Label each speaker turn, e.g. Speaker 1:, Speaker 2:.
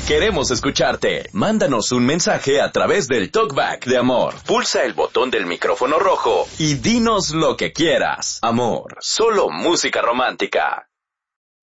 Speaker 1: Queremos escucharte. Mándanos un mensaje a través del TalkBack de Amor. Pulsa el botón del micrófono rojo y dinos lo que quieras. Amor, solo música romántica.